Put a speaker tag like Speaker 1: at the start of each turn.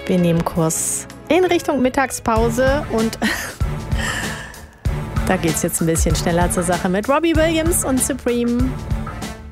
Speaker 1: Wir nehmen Kurs in Richtung Mittagspause und da geht's jetzt ein bisschen schneller zur Sache mit Robbie Williams und Supreme.